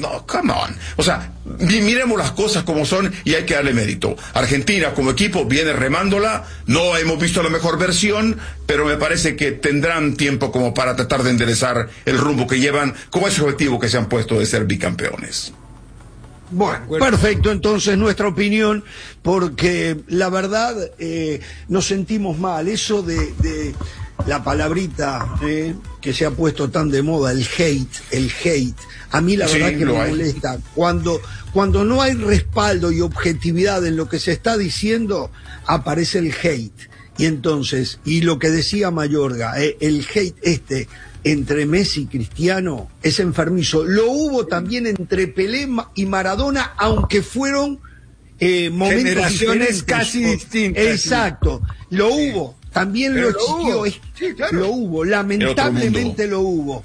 No, come on. O sea, miremos las cosas como son y hay que darle mérito. Argentina como equipo viene remándola, no hemos visto la mejor versión, pero me parece que tendrán tiempo como para tratar de enderezar el rumbo que llevan con ese objetivo que se han puesto de ser bicampeones. Bueno, perfecto, entonces nuestra opinión, porque la verdad nos sentimos mal, eso de la palabrita que se ha puesto tan de moda, el hate, a mí la verdad que me molesta, cuando no hay respaldo y objetividad en lo que se está diciendo, aparece el hate, y entonces, y lo que decía Mayorga, el hate entre Messi y Cristiano es enfermizo. Lo hubo también entre Pelé y Maradona, aunque fueron momentos generaciones casi distintas. Exacto, lo hubo, también lo existió, sí, claro. Lo hubo, lamentablemente lo hubo.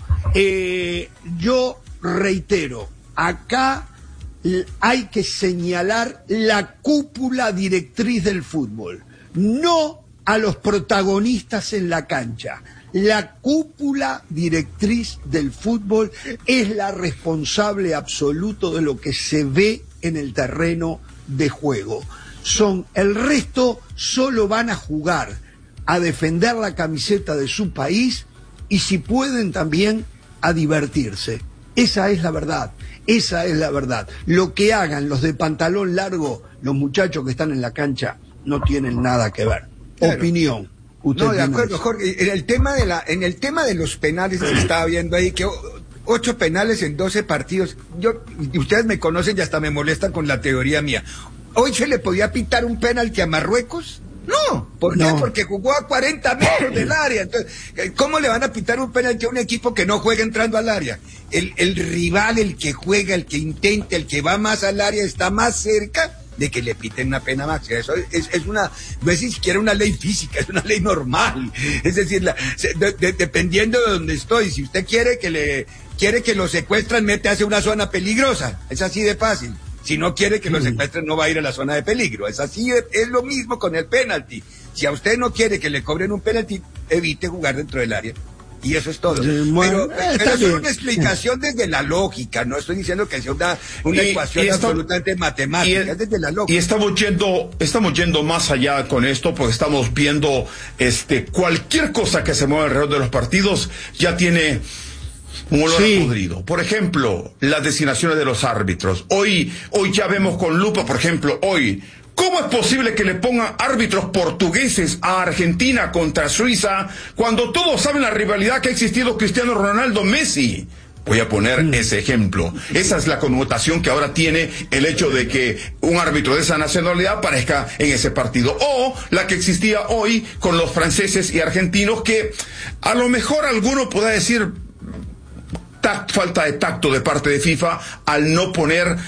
Yo reitero, acá hay que señalar la cúpula directriz del fútbol, no a los protagonistas en la cancha. La cúpula directriz del fútbol es la responsable absoluto de lo que se ve en el terreno de juego. El resto solo van a jugar, a defender la camiseta de su país y si pueden también a divertirse. Esa es la verdad, esa es la verdad. Lo que hagan los de pantalón largo, los muchachos que están en la cancha, no tienen nada que ver. Claro. Opinión. No, de acuerdo, Jorge. En el tema de los penales que estaba viendo ahí, que 8 penales en 12 partidos. Y ustedes me conocen y hasta me molestan con la teoría mía. ¿Hoy se le podía pitar un penalti a Marruecos? No. ¿Por qué? Porque jugó a 40 metros del área. Entonces, ¿cómo le van a pitar un penalti a un equipo que no juega entrando al área? El rival, el que juega, el que intenta, el que va más al área, está más cerca de que le piten una pena máxima. Eso no es ni siquiera una ley física, es una ley normal. Es decir, dependiendo de donde estoy, si usted quiere que lo secuestran, mete hacia una zona peligrosa. Es así de fácil. Si no quiere que lo secuestren, no va a ir a la zona de peligro. Es así, es lo mismo con el penalti. Si a usted no quiere que le cobren un penalti, evite jugar dentro del área. Y eso es todo. Pero es una explicación desde la lógica, no estoy diciendo que sea una ecuación absolutamente matemática, es desde la lógica. Y estamos yendo más allá con esto, porque estamos viendo cualquier cosa que se mueva alrededor de los partidos ya tiene un olor podrido. Por ejemplo, las designaciones de los árbitros. Hoy ya vemos con lupa, por ejemplo, ¿cómo es posible que le pongan árbitros portugueses a Argentina contra Suiza cuando todos saben la rivalidad que ha existido Cristiano Ronaldo-Messi? Voy a poner ese ejemplo. Esa es la connotación que ahora tiene el hecho de que un árbitro de esa nacionalidad aparezca en ese partido. O la que existía hoy con los franceses y argentinos, que a lo mejor alguno pueda decir falta de tacto de parte de FIFA al poner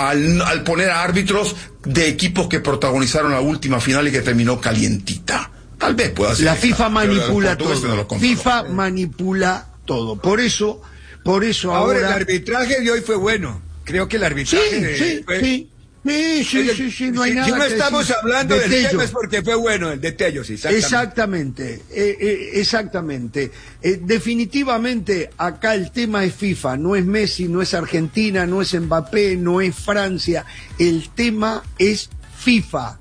a árbitros de equipos que protagonizaron la última final y que terminó calientita. Tal vez pueda ser. La FIFA manipula todo. FIFA manipula todo. Por eso ahora el arbitraje de hoy fue bueno. Creo que el arbitraje Sí, no hay nada. Si no estamos hablando del tema es porque fue bueno, el de Tello, sí, exactamente. Definitivamente acá el tema es FIFA, no es Messi, no es Argentina, no es Mbappé, no es Francia, el tema es FIFA,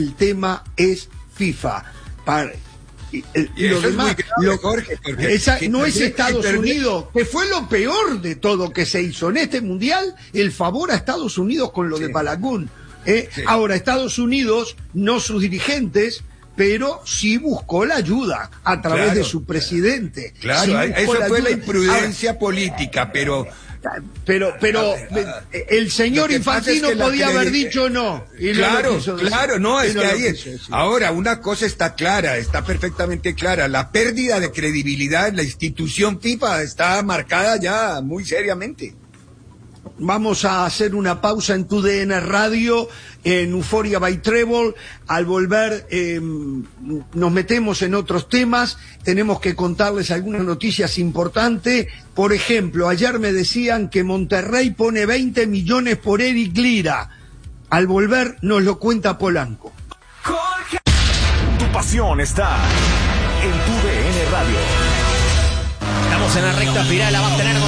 Lo demás, Jorge, no es Estados Unidos, que fue lo peor de todo que se hizo en este mundial, el favor a Estados Unidos con lo de Balaguer. Ahora, Estados Unidos, no sus dirigentes, pero sí buscó la ayuda a través de su presidente. Claro, eso fue la imprudencia política, pero el señor Infantino podía haber dicho no. Y claro, no, es que ahí es. Ahora, una cosa está clara, está perfectamente clara, la pérdida de credibilidad en la institución FIFA está marcada ya muy seriamente. Vamos a hacer una pausa en TUDN Radio, en Euphoria by Trébol. Al volver nos metemos en otros temas. Tenemos que contarles algunas noticias importantes. Por ejemplo, ayer me decían que Monterrey pone 20 millones por Eric Lira. Al volver nos lo cuenta Polanco. Jorge. Tu pasión está en TUDN Radio. Estamos en la recta final, la va a tener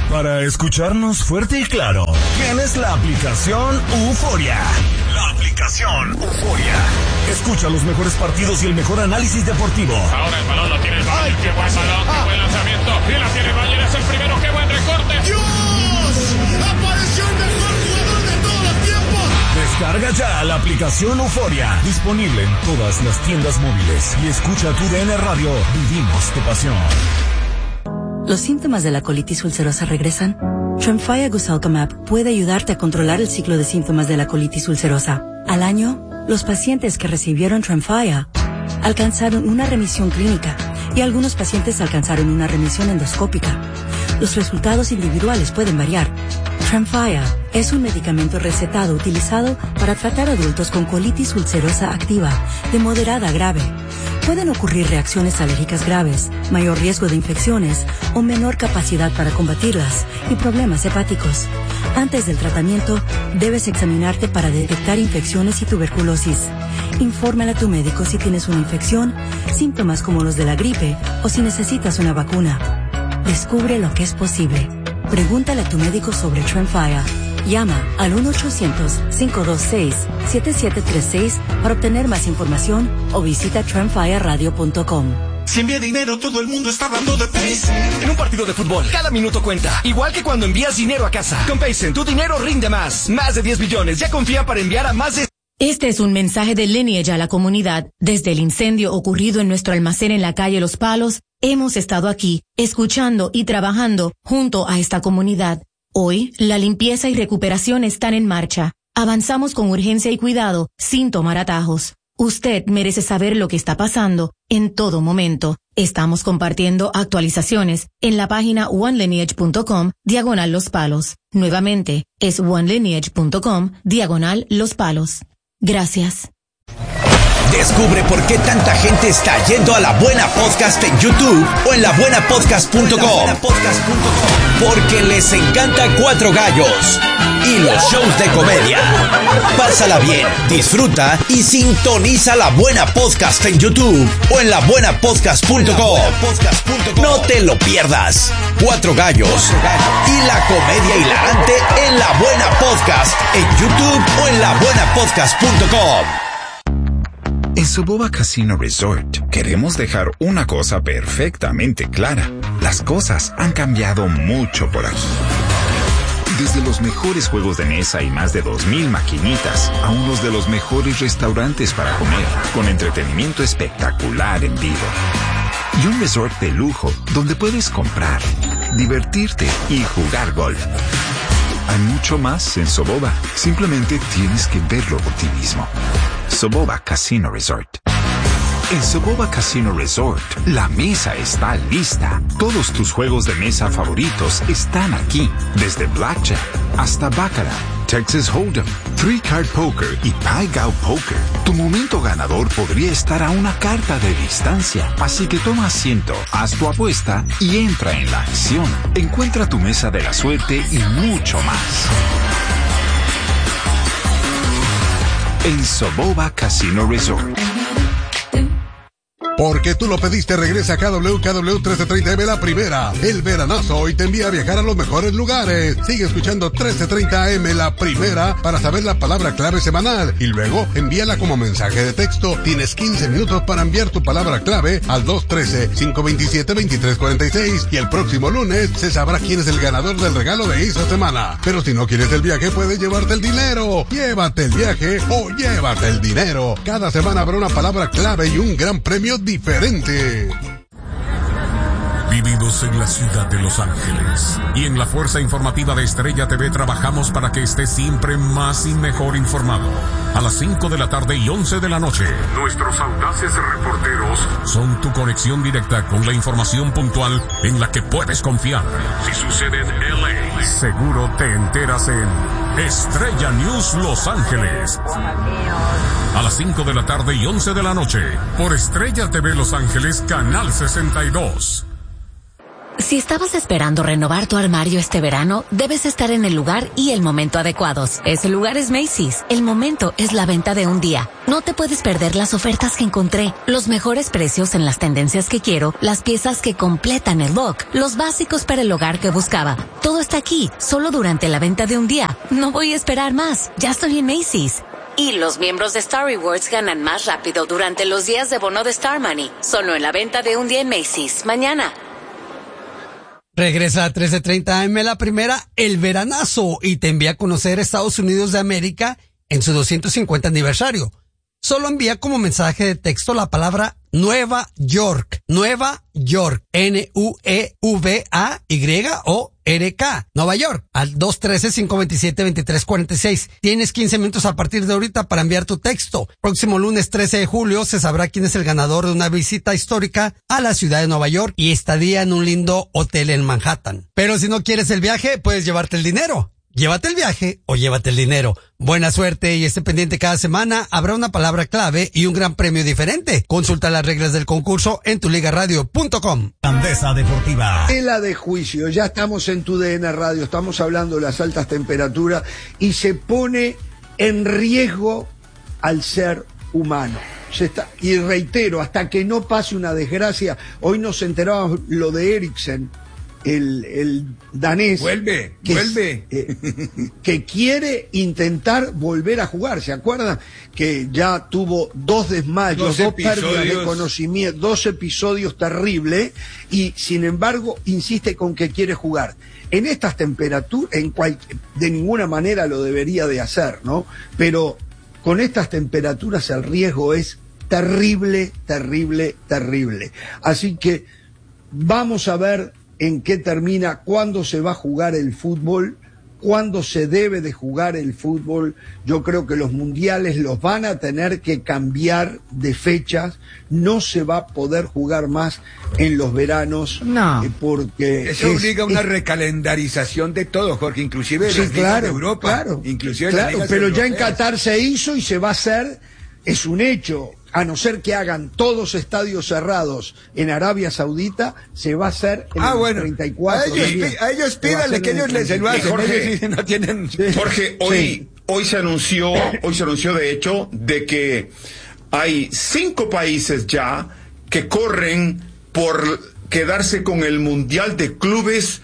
Para escucharnos fuerte y claro, tienes la aplicación Euforia. La aplicación Euforia. Escucha los mejores partidos y el mejor análisis deportivo. Ahora el balón lo tiene el Bayern. Qué buen balón, qué buen lanzamiento. Y la tiene el Bayern, es el primero. Qué buen recorte. ¡Dios! ¡Apareció el mejor jugador de todos los tiempos! Descarga ya la aplicación Euforia. Disponible en todas las tiendas móviles. Y escucha tu DN Radio. Vivimos tu pasión. ¿Los síntomas de la colitis ulcerosa regresan? Tremfya Guselkumab puede ayudarte a controlar el ciclo de síntomas de la colitis ulcerosa. Al año, los pacientes que recibieron Tremfya alcanzaron una remisión clínica y algunos pacientes alcanzaron una remisión endoscópica. Los resultados individuales pueden variar. Tremfya es un medicamento recetado utilizado para tratar adultos con colitis ulcerosa activa de moderada a grave. Pueden ocurrir reacciones alérgicas graves, mayor riesgo de infecciones o menor capacidad para combatirlas y problemas hepáticos. Antes del tratamiento, debes examinarte para detectar infecciones y tuberculosis. Infórmale a tu médico si tienes una infección, síntomas como los de la gripe o si necesitas una vacuna. Descubre lo que es posible. Pregúntale a tu médico sobre Tremfya. Llama al 1-800-526-7736 para obtener más información o visita tremfyaradio.com. Si envía dinero, todo el mundo está dando de Paycen. En un partido de fútbol, cada minuto cuenta. Igual que cuando envías dinero a casa. Con Paycen, tu dinero rinde más. Más de 10 billones. Ya confía para enviar a más de... Este es un mensaje de Lineage a la comunidad. Desde el incendio ocurrido en nuestro almacén en la calle Los Palos, hemos estado aquí, escuchando y trabajando junto a esta comunidad. Hoy, la limpieza y recuperación están en marcha. Avanzamos con urgencia y cuidado, sin tomar atajos. Usted merece saber lo que está pasando en todo momento. Estamos compartiendo actualizaciones en la página onelineage.com/Los Palos. Nuevamente, es onelineage.com/Los Palos. Gracias. Descubre por qué tanta gente está yendo a La Buena Podcast en YouTube o en labuenapodcast.com. Porque les encanta Cuatro Gallos y los shows de comedia. Pásala bien, disfruta y sintoniza La Buena Podcast en YouTube o en labuenapodcast.com. No te lo pierdas. Cuatro Gallos y la comedia hilarante en La Buena Podcast en YouTube o en labuenapodcast.com. En Soboba Casino Resort queremos dejar una cosa perfectamente clara. Las cosas han cambiado mucho por aquí. Desde los mejores juegos de mesa y más de 2,000 maquinitas a unos de los mejores restaurantes para comer, con entretenimiento espectacular en vivo. Y un resort de lujo donde puedes comprar, divertirte y jugar golf. Hay mucho más en Soboba. Simplemente tienes que verlo por ti mismo. Soboba Casino Resort. En Soboba Casino Resort, la mesa está lista. Todos tus juegos de mesa favoritos están aquí. Desde Blackjack hasta Baccarat, Texas Hold'em, Three Card Poker y Pai Gow Poker. Tu momento ganador podría estar a una carta de distancia. Así que toma asiento, haz tu apuesta y entra en la acción. Encuentra tu mesa de la suerte y mucho más en Soboba Casino Resort. Porque tú lo pediste, regresa a KW 1330M La Primera. El veranazo hoy te envía a viajar a los mejores lugares. Sigue escuchando 1330 AM La Primera para saber la palabra clave semanal y luego envíala como mensaje de texto. Tienes 15 minutos para enviar tu palabra clave al 213-527-2346 y el próximo lunes se sabrá quién es el ganador del regalo de esa semana. Pero si no quieres el viaje, puedes llevarte el dinero. Llévate el viaje o llévate el dinero. Cada semana habrá una palabra clave y un gran premio diferente. Vivimos en la ciudad de Los Ángeles y en la Fuerza Informativa de Estrella TV trabajamos para que estés siempre más y mejor informado. A las 5 de la tarde y 11 de la noche, nuestros audaces reporteros son tu conexión directa con la información puntual en la que puedes confiar. Si sucede en LA, seguro te enteras en Estrella News Los Ángeles. A las 5 de la tarde y 11 de la noche, por Estrella TV Los Ángeles, Canal 62. Si estabas esperando renovar tu armario este verano, debes estar en el lugar y el momento adecuados. Ese lugar es Macy's. El momento es la venta de un día. No te puedes perder las ofertas que encontré, los mejores precios en las tendencias que quiero, las piezas que completan el look, los básicos para el hogar que buscaba. Todo está aquí, solo durante la venta de un día. No voy a esperar más. Ya estoy en Macy's. Y los miembros de Star Rewards ganan más rápido durante los días de bono de Star Money. Solo en la venta de un día en Macy's. Mañana. Regresa a 13:30 AM la primera, el veranazo, y te envía a conocer Estados Unidos de América en su 250 aniversario. Solo envía como mensaje de texto la palabra Nueva York. Nueva York. NUEVAYORK. Nueva York. Al 213-527-2346. Tienes 15 minutos a partir de ahorita para enviar tu texto. Próximo lunes 13 de julio se sabrá quién es el ganador de una visita histórica a la ciudad de Nueva York y estadía en un lindo hotel en Manhattan. Pero si no quieres el viaje, puedes llevarte el dinero. Llévate el viaje o llévate el dinero. Buena suerte y esté pendiente cada semana. Habrá una palabra clave y un gran premio diferente. Consulta las reglas del concurso en tuligaradio.com. Grandeza Deportiva. Tela de juicio. Ya estamos en tu DN Radio. Estamos hablando de las altas temperaturas y se pone en riesgo al ser humano. Y reitero, hasta que no pase una desgracia. Hoy nos enterábamos lo de Eriksen. El danés vuelve que quiere intentar volver a jugar. ¿Se acuerdan? Que ya tuvo 2 desmayos, 2 pérdidas de conocimiento, 2 episodios terribles, y sin embargo insiste con que quiere jugar. En estas temperaturas, de ninguna manera lo debería de hacer, ¿no? Pero con estas temperaturas el riesgo es terrible, terrible, terrible. Así que vamos a ver en qué termina, cuándo se va a jugar el fútbol, cuándo se debe de jugar el fútbol. Yo creo que los mundiales los van a tener que cambiar de fechas, no se va a poder jugar más en los veranos, porque eso obliga a una recalendarización de todo, Jorge, inclusive sí, las ligas de Europa, claro, pero ya en Qatar se hizo y se va a hacer, es un hecho. A no ser que hagan todos estadios cerrados en Arabia Saudita, se va a hacer en el 34. A ellos pídanle que ellos les lo hacen. Jorge, no tienen... Jorge, hoy se anunció de hecho de que hay 5 países ya que corren por quedarse con el Mundial de Clubes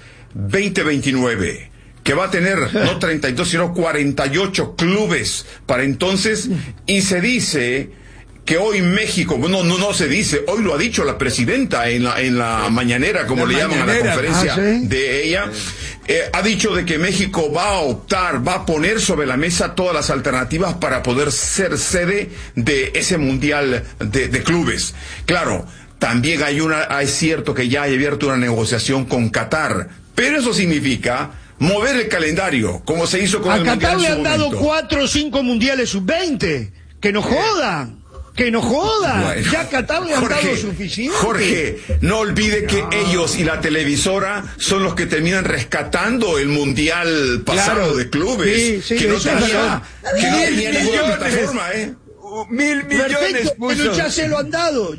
2029. Que va a tener no 32 sino 48 clubes para entonces, y se dice que hoy México, no se dice, hoy lo ha dicho la presidenta en la mañanera, como le llaman a la conferencia de ella, ha dicho de que México va a poner sobre la mesa todas las alternativas para poder ser sede de ese mundial de clubes. Claro, también es cierto que ya hay abierto una negociación con Qatar, pero eso significa mover el calendario, como se hizo con el mundial. A Qatar le han dado 4 o 5 mundiales sub-20, que no jodan. Que no jodan, bueno, ya Qatar le han dado suficiente. Jorge, no olvide que ellos y la televisora son los que terminan rescatando el mundial pasado de clubes. Sí, que no tenía ninguna plataforma, $1.000 millones puso. Pero ya se lo han dado,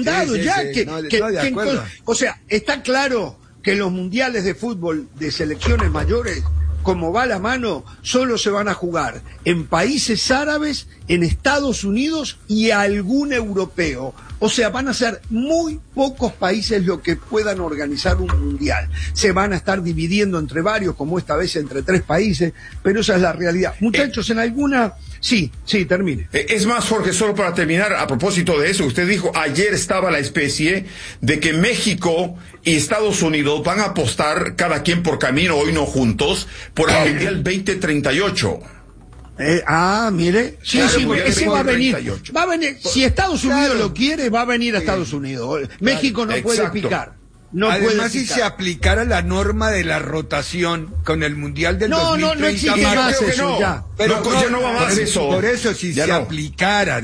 o sea, está claro que los mundiales de fútbol de selecciones mayores, como va la mano, solo se van a jugar en países árabes, en Estados Unidos y algún europeo. O sea, van a ser muy pocos países los que puedan organizar un mundial. Se van a estar dividiendo entre varios, como esta vez entre 3 países, pero esa es la realidad. Muchachos, en alguna... Sí, termine. Es más, Jorge, solo para terminar, a propósito de eso, usted dijo, ayer estaba la especie de que México y Estados Unidos van a apostar, cada quien por camino, hoy no juntos, por el Mundial 2038. Mire, porque ese va a venir. Si Estados Unidos lo quiere, va a venir a Estados Unidos. México no puede picar. Además, si se aplicara la norma de la rotación con el Mundial del 2030, no existe más eso ya. Pero ya no va más eso. Por eso, si se aplicara,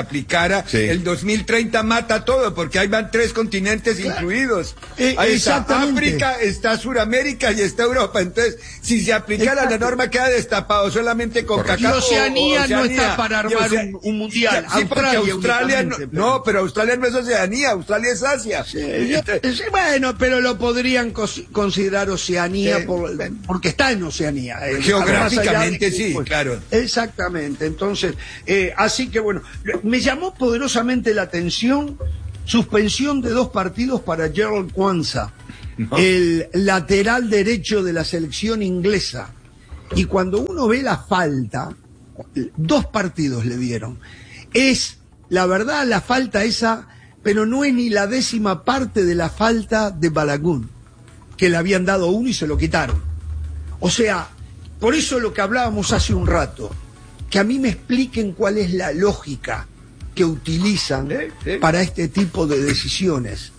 el 2030 mata todo, porque ahí van 3 continentes incluidos. Ahí está África, está Suramérica y está Europa. Entonces, si se aplicara la norma, queda destapado solamente con cacao. Y Oceanía no está para armar un mundial. Sí, porque Australia no, pero Australia no es Oceanía, Australia es Asia. Bueno, pero lo podrían considerar Oceanía porque está en Oceanía. Geográficamente sí, claro. Exactamente. Entonces, así que bueno, me llamó poderosamente la atención suspensión de 2 partidos para Gerald Kwanzaa, el lateral derecho de la selección inglesa. Y cuando uno ve la falta, 2 partidos le dieron. Es, la verdad, la falta esa, pero no es ni la 10ª parte de la falta de Balogun, que le habían dado 1 y se lo quitaron. O sea, por eso lo que hablábamos hace un rato, que a mí me expliquen cuál es la lógica que utilizan para este tipo de decisiones.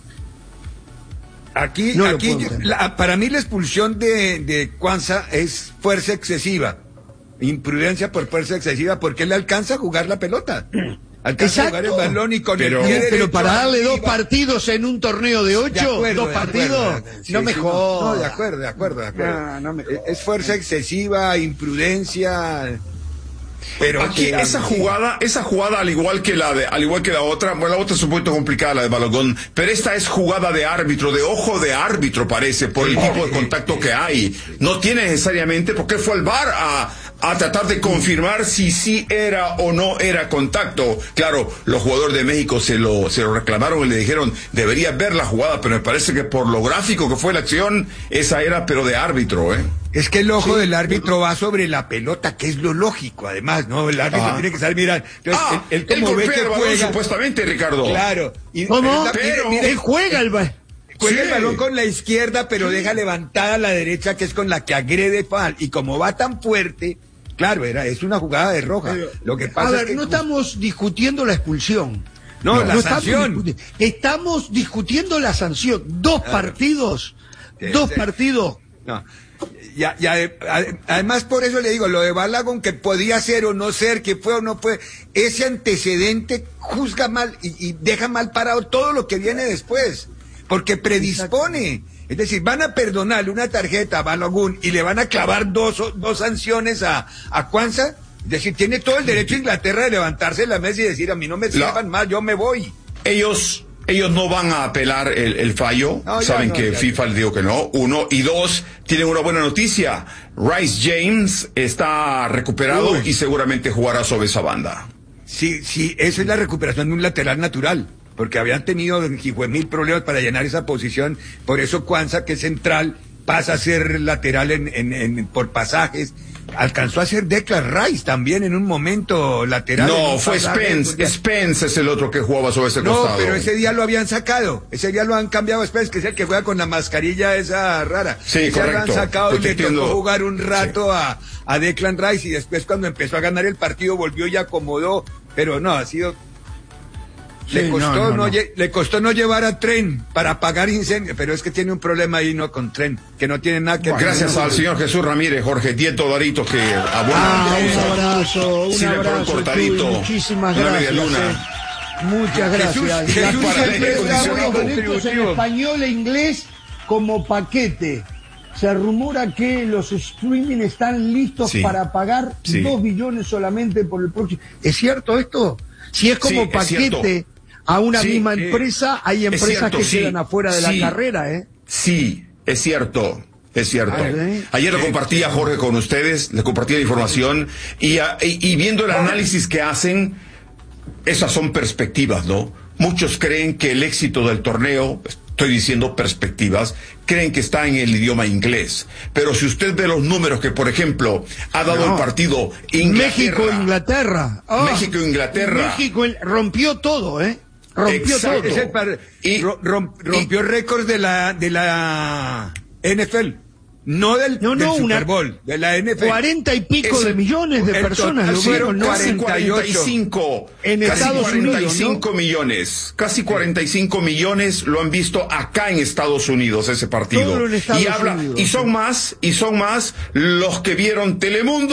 Aquí para mí la expulsión de Kwanzaa es fuerza excesiva, imprudencia por fuerza excesiva, porque él alcanza a jugar la pelota. Alcanza a jugar el balón y con el pie derecho. Pero para darle 2 partidos en un torneo de 8, 2 partidos, no me jodas. No, de acuerdo. Es fuerza excesiva, imprudencia. Pero aquí esa jugada al igual que la otra, bueno, la otra es un poquito complicada, la de Balogun, pero esta es jugada de árbitro, de ojo de árbitro parece, por el tipo de contacto que hay. No tiene necesariamente, porque fue al VAR a tratar de confirmar si sí era o no era contacto. Claro, los jugadores de México se lo reclamaron y le dijeron, debería ver la jugada, pero me parece que por lo gráfico que fue la acción, esa era pero de árbitro, Es que el ojo del árbitro va sobre la pelota, que es lo lógico, además, ¿no? El árbitro tiene que saber mirar. Entonces, él como ve que juega, supuestamente, Ricardo. Claro. ¿Cómo? Él juega el balón. Juega el balón con la izquierda, pero deja levantada la derecha, que es con la que agrede Fal. Y como va tan fuerte, claro, es una jugada de roja. Lo que pasa es que no estamos discutiendo la expulsión. No, la sanción. Estamos discutiendo la sanción. 2 partidos. 2 partidos. No. Además, por eso le digo, lo de Balogun, que podía ser o no ser, que fue o no fue, ese antecedente juzga mal y deja mal parado todo lo que viene después, porque predispone. Es decir, van a perdonarle una tarjeta a Balogun y le van a clavar 2 sanciones a Kwanzaa. Es decir, tiene todo el derecho Inglaterra de levantarse de la mesa y decir, a mí no me sirvan más, yo me voy. Ellos no van a apelar el fallo, saben que FIFA les dijo que no, 1, y 2, tienen una buena noticia, Rice James está recuperado y seguramente jugará sobre esa banda. Sí, eso es la recuperación de un lateral natural, porque habían tenido 1000 problemas para llenar esa posición, por eso Kwanzaa, que es central, pasa a ser lateral por pasajes. Alcanzó a ser Declan Rice también en un momento lateral. No, fue Spence. Spence es el otro que jugaba sobre ese costado. No, pero ese día lo habían sacado. Ese día lo han cambiado a Spence, que es el que juega con la mascarilla esa rara. Sí, correcto. Lo han sacado y le tocó jugar un rato a Declan Rice, y después cuando empezó a ganar el partido volvió y acomodó. Pero no, ha sido... Le costó no llevar a Tren para apagar incendios, pero es que tiene un problema ahí con Tren, que no tiene nada que ver. Gracias al señor Jesús Ramírez, Jorge Dieto Darito, que abona. Un abrazo, cortadito, muchísimas gracias. Muchas gracias. Jesús siempre da buenos derechos en español e inglés como paquete. Se rumora que los streaming están listos para pagar 2 billones solamente por el próximo. ¿Es cierto esto? Si es como paquete a una misma empresa, hay empresas que quedan afuera de la carrera, Sí, es cierto. Ayer lo compartía Jorge con ustedes, le compartía la información y viendo el análisis que hacen, esas son perspectivas, ¿no? Muchos creen que el éxito del torneo, estoy diciendo perspectivas, creen que está en el idioma inglés. Pero si usted ve los números que, por ejemplo, ha dado el partido México-Inglaterra. México rompió todo, Rompió todo. Rompió récords de la NFL. No del Super Bowl, de la NFL. 40 y pico de millones de personas lo vieron, ¿no? Casi 45 en Estados Unidos, ¿no? millones, casi 45 millones lo han visto acá en Estados Unidos ese partido. Unidos. Y son más los que vieron Telemundo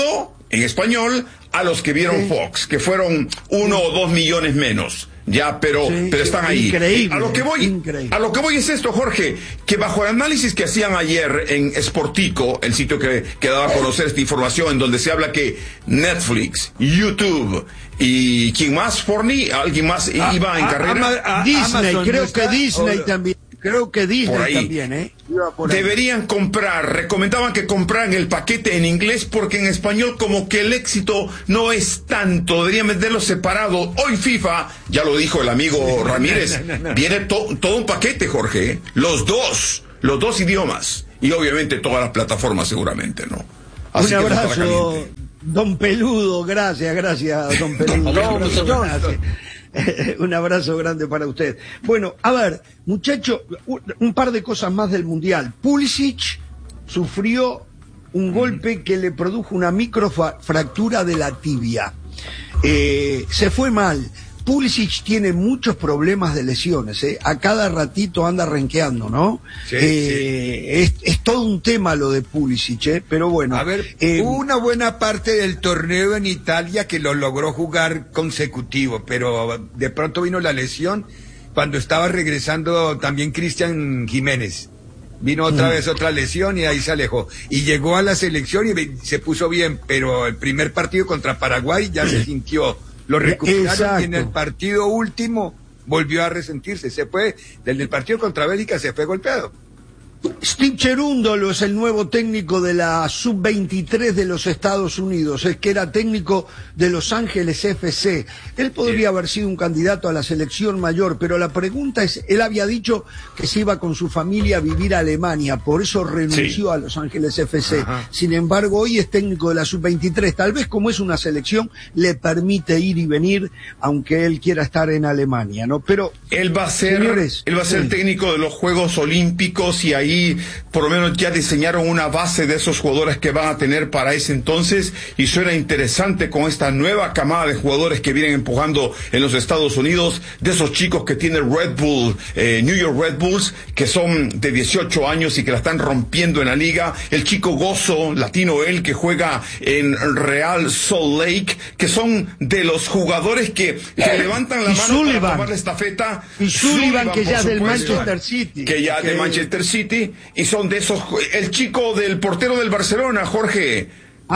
en español a los que vieron Fox, que fueron 1 o 2 millones menos. Ya, pero están ahí. Increíble. A lo que voy es esto, Jorge, que bajo el análisis que hacían ayer en Sportico, el sitio que daba a conocer esta información, en donde se habla que Netflix, YouTube y ¿quién más? Forni, alguien más iba en carrera. Disney, creo que Disney también. Creo que Disney también, Deberían comprar, recomendaban que compraran el paquete en inglés porque en español como que el éxito no es tanto, deberían venderlo separado. Hoy FIFA, ya lo dijo el amigo Ramírez, viene todo un paquete, Jorge, los dos idiomas y obviamente todas las plataformas seguramente, ¿no? Así un abrazo, don Peludo, gracias, don Peludo. Un abrazo grande para usted. Bueno, a ver, muchacho, un par de cosas más del Mundial. Pulisic sufrió un golpe que le produjo una microfractura de la tibia. Se fue mal. Pulisic tiene muchos problemas de lesiones, a cada ratito anda renqueando, ¿no? Sí. Es todo un tema lo de Pulisic, pero bueno. A ver, hubo una buena parte del torneo en Italia que lo logró jugar consecutivo, pero de pronto vino la lesión cuando estaba regresando también Cristian Jiménez. Vino otra vez otra lesión y ahí se alejó. Y llegó a la selección y se puso bien, pero el primer partido contra Paraguay ya se sintió. Lo recuperaron y en el partido último volvió a resentirse. Se fue, desde el partido contra Bélgica se fue golpeado. Steve Cherundolo es el nuevo técnico de la Sub-23 de los Estados Unidos, es que era técnico de Los Ángeles FC. Él podría haber sido un candidato a la selección mayor, pero la pregunta es, él había dicho que se iba con su familia a vivir a Alemania, por eso renunció a Los Ángeles FC. Sin embargo, hoy es técnico de la Sub-23. Tal vez como es una selección, le permite ir y venir, aunque él quiera estar en Alemania, ¿no? Pero él va a ser técnico de los Juegos Olímpicos y ahí por lo menos ya diseñaron una base de esos jugadores que van a tener para ese entonces y suena interesante con esta nueva camada de jugadores que vienen empujando en los Estados Unidos, de esos chicos que tiene Red Bull, New York Red Bulls, que son de 18 años y que la están rompiendo en la liga, el chico Gozo, latino él, que juega en Real Salt Lake, que son de los jugadores que levantan la mano para tomar la estafeta, y Sullivan que ya es del Manchester City, de Manchester City, y son de esos, el chico del portero del Barcelona, Jorge.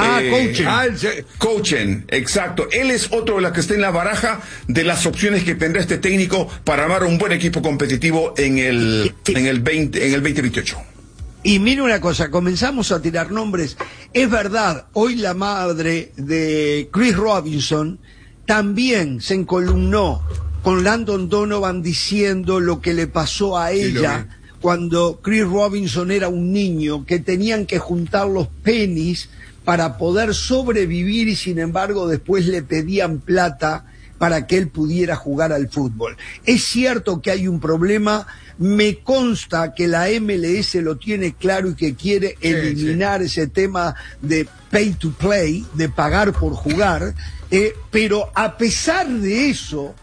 Coachen, exacto. Él es otro de los que está en la baraja de las opciones que tendrá este técnico para armar un buen equipo competitivo en el 2028. Y mire una cosa, comenzamos a tirar nombres. Es verdad, hoy la madre de Chris Robinson también se encolumnó con Landon Donovan diciendo lo que le pasó a ella cuando Chris Robinson era un niño, que tenían que juntar los pennies para poder sobrevivir y sin embargo después le pedían plata para que él pudiera jugar al fútbol. Es cierto que hay un problema, me consta que la MLS lo tiene claro y que quiere eliminar ese tema de pay to play, de pagar por jugar, pero a pesar de eso,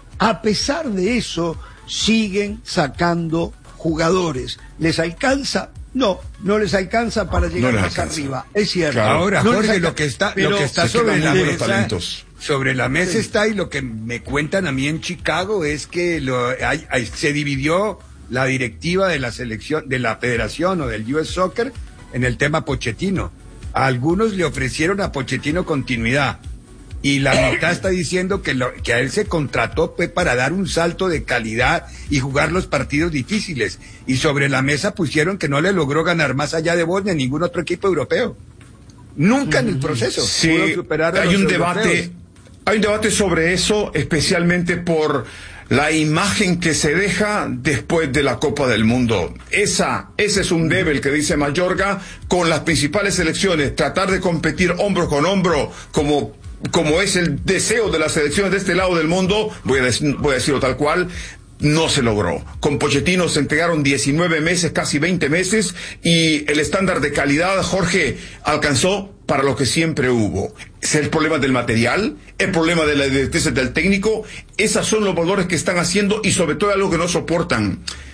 siguen sacando jugadores. ¿Les alcanza? No les alcanza para llegar más arriba. Es cierto. Claro. Ahora, Jorge, lo que está sobre la mesa está, y lo que me cuentan a mí en Chicago es que se dividió la directiva de la selección, de la federación o del US Soccer en el tema Pochettino. A algunos le ofrecieron a Pochettino continuidad. Y la mitad está diciendo que a él se contrató para dar un salto de calidad y jugar los partidos difíciles. Y sobre la mesa pusieron que no le logró ganar más allá de Bosnia ningún otro equipo europeo. Nunca en el proceso pudo superar a hay un debate sobre eso, especialmente por la imagen que se deja después de la Copa del Mundo. Ese es un debe, el que dice Mayorga, con las principales selecciones, tratar de competir hombro con hombro como es el deseo de las selecciones de este lado del mundo, voy a decirlo tal cual, no se logró. Con Pochettino se entregaron 19 meses, casi 20 meses, y el estándar de calidad, Jorge, alcanzó para lo que siempre hubo. Es el problema del material, el problema de la directriz del técnico, esos son los valores que están haciendo y sobre todo algo que no soportan.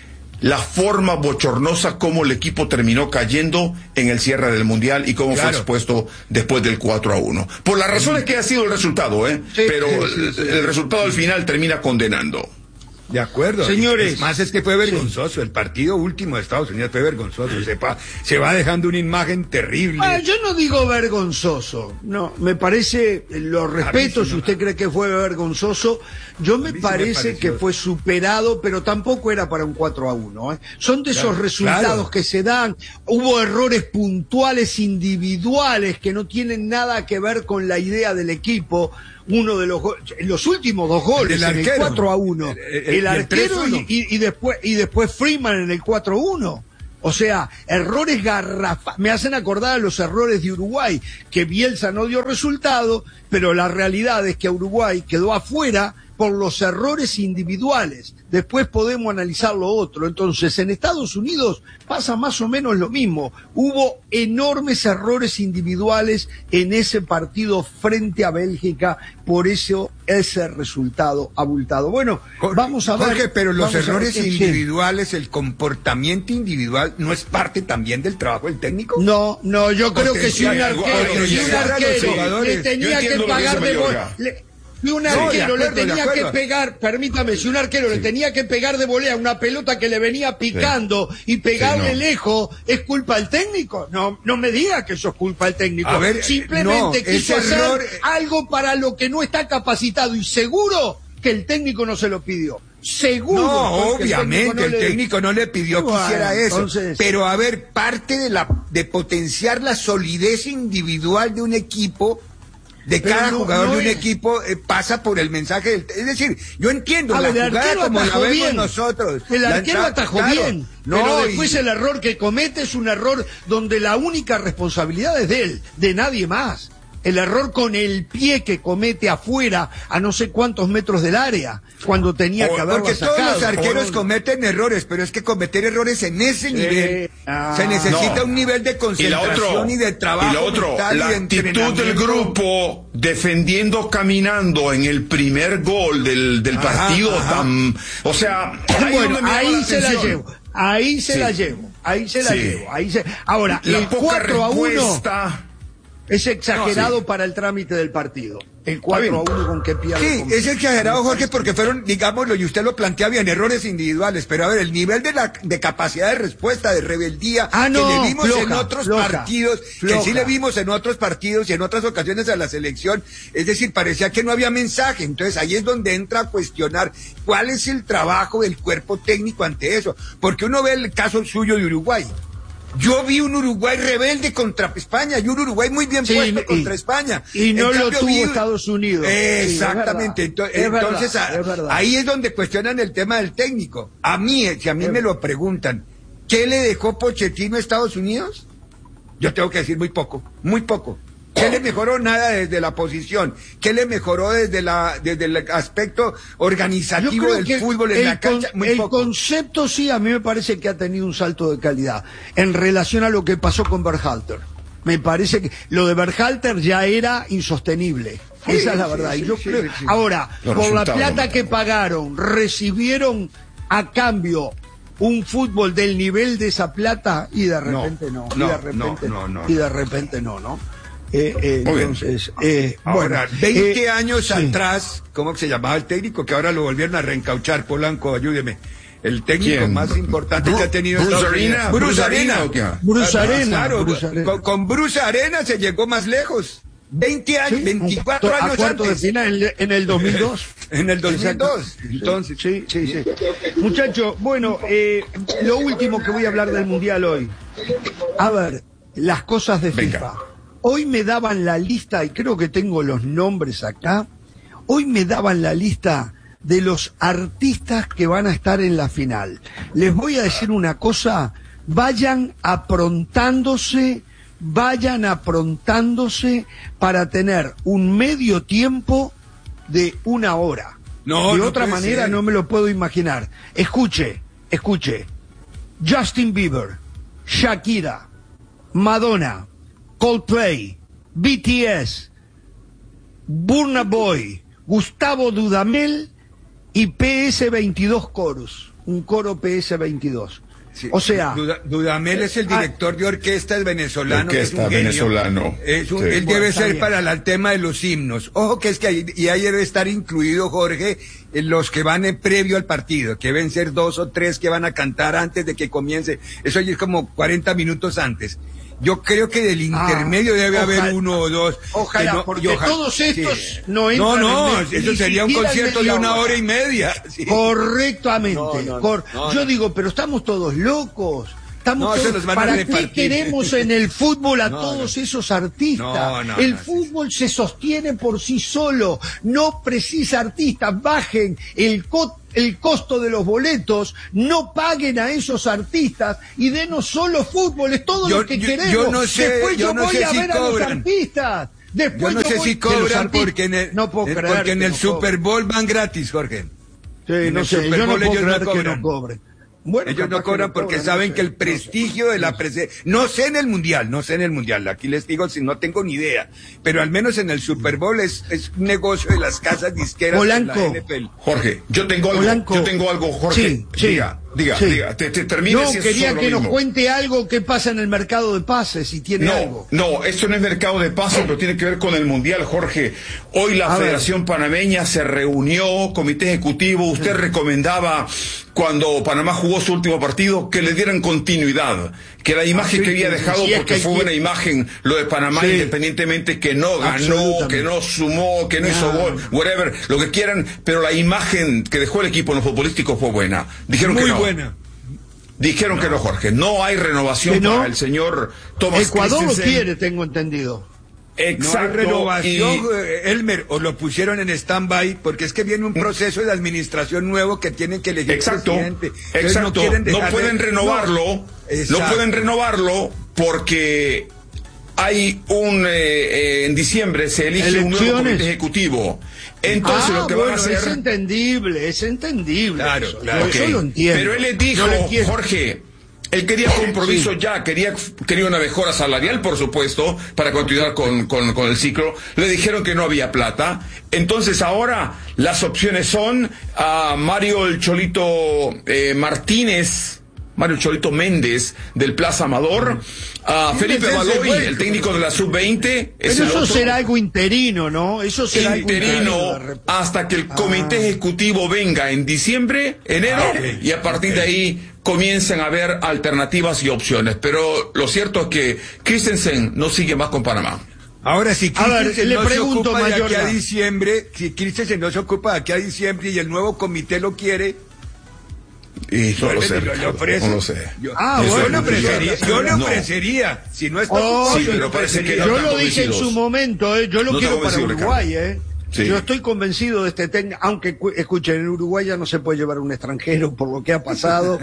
la forma bochornosa como el equipo terminó cayendo en el cierre del Mundial y cómo fue expuesto después del 4-1. Por las razones que ha sido el resultado, pero el resultado al final termina condenando. De acuerdo. Señores. Más es que fue vergonzoso. El partido último de Estados Unidos fue vergonzoso. Se va dejando una imagen terrible. Yo no digo vergonzoso. No, me parece, lo respeto si usted cree que fue vergonzoso. Yo me parece que fue superado, pero tampoco era para un 4-1. Son de esos resultados que se dan. Hubo errores puntuales individuales que no tienen nada que ver con la idea del equipo. Uno de los últimos 2 goles, en el 4-1, el arquero y después Freeman en el 4-1. O sea, errores garrafales. Me hacen acordar a los errores de Uruguay, que Bielsa no dio resultado, pero la realidad es que Uruguay quedó afuera por los errores individuales. Después podemos analizar lo otro. Entonces, en Estados Unidos pasa más o menos lo mismo. Hubo enormes errores individuales en ese partido frente a Bélgica, por eso ese resultado abultado. Bueno, vamos a ver. Jorge, pero los errores individuales, el comportamiento individual, ¿no es parte también del trabajo del técnico? No, yo creo que si un arquero le tenía que pagar de volea. Si un arquero le tenía que pegar, permítame, si un arquero le tenía que pegar de volea una pelota que le venía picando y pegarle lejos, ¿es culpa del técnico? No me diga que eso es culpa del técnico. A ver, simplemente quiso hacer algo para lo que no está capacitado y seguro que el técnico no se lo pidió. Seguro. No, obviamente, el técnico no le pidió que hiciera eso. Entonces, pero a ver, parte de potenciar la solidez individual de un equipo, de cada jugador de un equipo, pasa por el mensaje es decir, yo entiendo la jugada como la vemos nosotros. El arquero atajó bien, pero después el error que comete es un error donde la única responsabilidad es de él, de nadie más. El error con el pie que comete afuera a no sé cuántos metros del área, cuando tenía que haberlo porque sacado. Todos los arqueros cometen errores, pero es que cometer errores en ese nivel, se necesita un nivel de concentración y de trabajo. Y lo otro, la actitud del grupo defendiendo, caminando en el primer gol del partido, o sea, bueno, ahí se la llevo. Ahora, el 4-1 es exagerado para el trámite del partido. El 4-1 con que pierde. Sí, es exagerado, Jorge, porque fueron, digámoslo, y usted lo plantea bien, errores individuales. Pero a ver, el nivel de capacidad de respuesta, de rebeldía, que le vimos en otros partidos, que sí le vimos en otros partidos y en otras ocasiones a la selección, es decir, parecía que no había mensaje. Entonces ahí es donde entra a cuestionar cuál es el trabajo del cuerpo técnico ante eso. Porque uno ve el caso suyo de Uruguay. Yo vi un Uruguay rebelde contra España y un Uruguay muy bien puesto contra España. Y no lo tuvo Estados Unidos. Exactamente. Entonces, ahí es donde cuestionan el tema del técnico. Si a mí me lo preguntan, ¿qué le dejó Pochettino a Estados Unidos? Yo tengo que decir muy poco. ¿Qué le mejoró? Nada desde la posición. ¿Qué le mejoró desde el aspecto organizativo del fútbol en la cancha? El concepto sí, a mí me parece que ha tenido un salto de calidad en relación a lo que pasó con Berhalter. Me parece que lo de Berhalter ya era insostenible. Esa es la verdad. Y yo creo. Ahora, por la plata que pagaron, recibieron a cambio un fútbol del nivel de esa plata y de repente no. Entonces, ahora, 20 años atrás, ¿cómo se llamaba el técnico? Que ahora lo volvieron a reencauchar, Polanco, ayúdeme. El técnico más importante que ha tenido Bruce Arena. Con Bruce Arena se llegó más lejos. 20 años, 24 años antes. De final en el 2002. En el 2002. Entonces, sí. Muchachos, bueno, lo último que voy a hablar del Mundial hoy. A ver, las cosas de FIFA. Hoy me daban la lista, y creo que tengo los nombres acá, hoy me daban la lista de los artistas que van a estar en la final. Les voy a decir una cosa, vayan aprontándose para tener un medio tiempo de 1 hora. De otra manera no me lo puedo imaginar. Escuche. Justin Bieber, Shakira, Madonna, Coldplay, BTS, Burna Boy, Gustavo Dudamel y PS22 Chorus. un coro PS22. Sí. O sea, Dudamel es el director de orquesta, es venezolano. Orquesta venezolano. Él debe ser para el tema de los himnos. Ojo que es que ahí debe estar incluido, Jorge, los que van previo al partido, que deben ser 2 o 3 que van a cantar antes de que comience. Eso ya es como 40 minutos antes. Yo creo que del intermedio debe haber 1 o 2. Ojalá, porque todos estos no entran. No, eso sería un concierto de 1 hora y media. Sí. Correctamente. Yo digo, pero estamos todos locos. ¿Para qué queremos en el fútbol a todos esos artistas? El fútbol se sostiene por sí solo. No precisa artistas. Bajen el costo de los boletos, no paguen a esos artistas y denos solo fútbol, es todo lo que queremos. Después yo voy a ver a los artistas. Después yo no sé si cobran porque en el Super Bowl van gratis, Jorge. Sí, no sé, yo no puedo creer que no cobren. Bueno, ellos no cobran porque saben que el prestigio de la presencia, no sé en el mundial, aquí les digo si no tengo ni idea, pero al menos en el Super Bowl es un negocio de las casas disqueras de la NFL. Jorge, yo tengo algo, Jorge, diga, termine. No, quería que nos cuente algo que pasa en el mercado de pases, si tiene algo. No, esto no es mercado de pases, pero tiene que ver con el mundial, Jorge. Hoy la Federación Panameña se reunió, comité ejecutivo, usted recomendaba cuando Panamá jugó su último partido que le dieran continuidad, que la imagen que había dejado, porque fue buena imagen lo de Panamá, independientemente que no ganó, que no sumó, que no hizo gol, whatever, lo que quieran, pero la imagen que dejó el equipo en lo futbolístico fue buena. Dijeron que no. Buena. Dijeron que no, Jorge. No hay renovación para el señor Thomas Ecuador lo quiere, tengo entendido. Exacto. No hay renovación, Elmer, o lo pusieron en stand-by, porque es que viene un proceso de administración nuevo que tienen que elegir presidente. Exacto. No pueden renovarlo. No pueden renovarlo porque hay en diciembre se elige un nuevo comité ejecutivo. Entonces lo que van a hacer... es entendible. Claro. Yo lo entiendo. Pero él le dijo, Jorge, él quería compromiso quería una mejora salarial, por supuesto, para continuar con el ciclo. Le dijeron que no había plata. Entonces ahora las opciones son a Mario el Cholito Méndez del Plaza Amador, a Felipe Baloy, el técnico de la Sub-20. Pero eso será algo interino, ¿no? Eso será interino hasta que el comité ejecutivo venga en enero, y a partir de ahí comiencen a haber alternativas y opciones. Pero lo cierto es que Christensen no sigue más con Panamá. Ahora, si Christensen no se ocupa de aquí a diciembre, y el nuevo comité lo quiere... Y no lo sé. Yo lo ofrecería. Si no está yo lo dije en su momento, yo lo quiero para Uruguay, Sí. Yo estoy convencido de este técnico, aunque escuchen, en Uruguay ya no se puede llevar un extranjero por lo que ha pasado,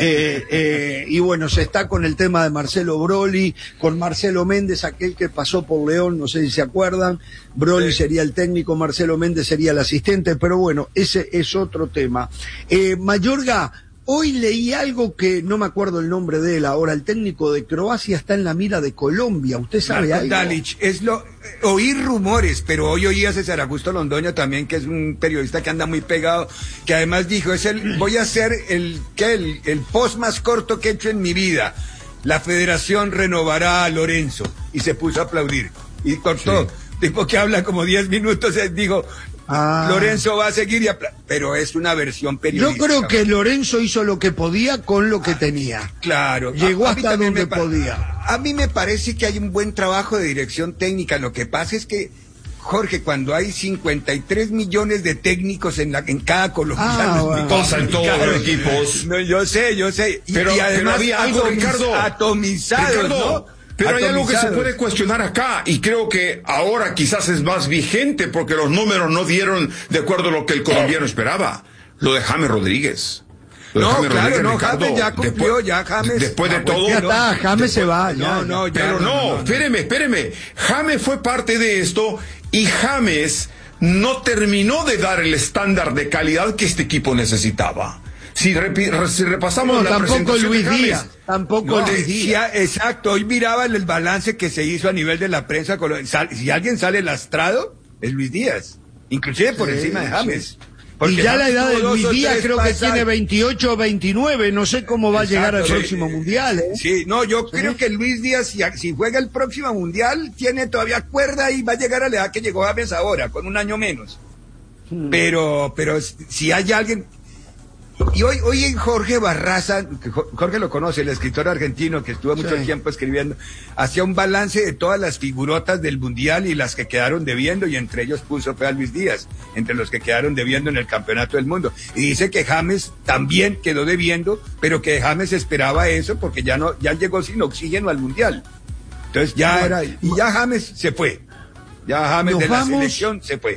y bueno, se está con el tema de Marcelo Broly, con Marcelo Méndez, aquel que pasó por León, no sé si se acuerdan, Broly sería el técnico, Marcelo Méndez sería el asistente, pero bueno, ese es otro tema. Mayorga, hoy leí algo que no me acuerdo el nombre de él ahora, el técnico de Croacia está en la mira de Colombia, ¿usted sabe algo? Dalic, oí rumores, pero hoy oí a César Augusto Londoño también, que es un periodista que anda muy pegado, que además dijo, voy a hacer el post más corto que he hecho en mi vida, la federación renovará a Lorenzo, y se puso a aplaudir, y cortó, tipo que habla como 10 minutos, dijo... Lorenzo va a seguir pero es una versión periodística. Yo creo que Lorenzo hizo lo que podía con lo que tenía. Claro. Llegó hasta donde podía. A mí me parece que hay un buen trabajo de dirección técnica. Lo que pasa es que, Jorge, cuando hay 53 millones de técnicos en cada colombiano, pasa en todos los equipos. No, yo sé. Pero, y además había algo, Ricardo, atomizados, ¿no? Pero hay algo que se puede cuestionar acá, y creo que ahora quizás es más vigente porque los números no dieron de acuerdo a lo que el colombiano esperaba. Lo de James Rodríguez. James ya cumplió, James. Después de todo. Ya está, James se va. Espéreme. James fue parte de esto y James no terminó de dar el estándar de calidad que este equipo necesitaba. Si repasamos la presentación Luis de James, Díaz, tampoco Luis Díaz. Exacto, hoy miraba el balance que se hizo a nivel de la prensa. Si alguien sale lastrado, es Luis Díaz, inclusive por encima de James. Y ya la edad de Luis Díaz creo que tiene 28 o 29, no sé cómo va a llegar al próximo Mundial. Sí, no, yo creo que Luis Díaz, si juega el próximo Mundial, tiene todavía cuerda y va a llegar a la edad que llegó James ahora, con un año menos. Pero si hay alguien... Y hoy en Jorge Barraza, Jorge lo conoce, el escritor argentino que estuvo mucho tiempo escribiendo, hacía un balance de todas las figurotas del Mundial y las que quedaron debiendo, y entre ellos puso a Luis Díaz, entre los que quedaron debiendo en el Campeonato del Mundo. Y dice que James también quedó debiendo, pero que James esperaba eso porque ya llegó sin oxígeno al Mundial. Entonces y ya James se fue. Ya James de la selección se fue.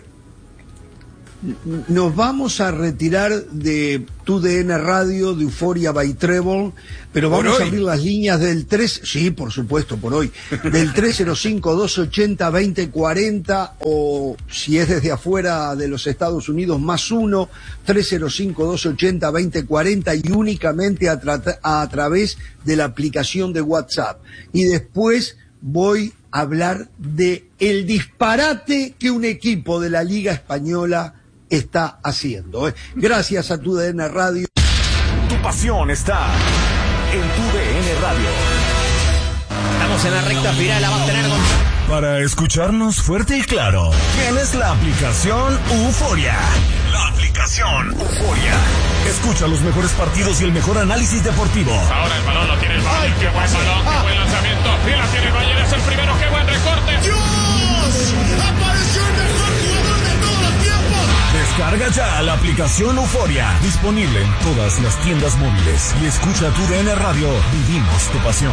Nos vamos a retirar de TUDN Radio, de Euforia by Treble, pero vamos a abrir las líneas del 3, sí, por supuesto, por hoy, del 305-280-2040, o si es desde afuera de los Estados Unidos, +1, 305-280-2040, y únicamente a través de la aplicación de WhatsApp. Y después voy a hablar de el disparate que un equipo de la Liga Española está haciendo. Gracias a TUDN Radio. Tu pasión está en TUDN Radio. Estamos en la recta final, la va a tener Para escucharnos fuerte y claro, tienes la aplicación Euforia. La aplicación Euforia. Escucha los mejores partidos y el mejor análisis deportivo. Ahora el balón lo tiene el Bayern. Qué buen balón, qué buen lanzamiento. Y la tiene el Bayern, es el primero, qué buen recorte. ¡Dios! ¡Apareció el mejor jugador de todos los tiempos! Descarga ya la aplicación Euforia, disponible en todas las tiendas móviles. Y escucha TUDN Radio, vivimos tu pasión.